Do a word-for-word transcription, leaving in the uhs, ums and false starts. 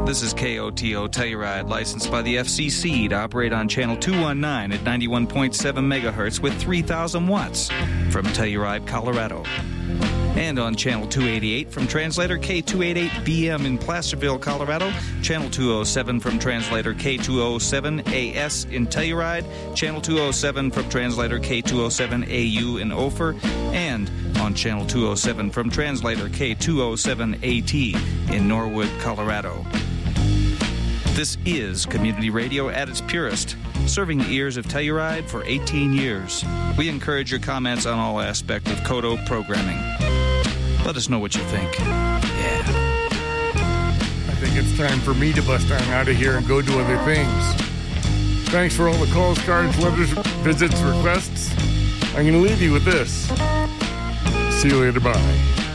This is K O T O Telluride, licensed by the F C C to operate on channel two nineteen at ninety-one point seven megahertz with three thousand watts from Telluride, Colorado. And on channel two eighty-eight from translator K two eighty-eight B M in Placerville, Colorado, channel two oh seven from translator K two oh seven A S in Telluride, channel two oh seven from translator K two oh seven A U in Ophir, and on channel two oh seven from translator K two oh seven A T in Norwood, Colorado. This is community radio at its purest, serving the ears of Telluride for eighteen years. We encourage your comments on all aspects of Koto programming. Let us know what you think. Yeah. I think it's time for me to bust on out of here and go do other things. Thanks for all the calls, cards, letters, visits, requests. I'm going to leave you with this. See you later. Bye.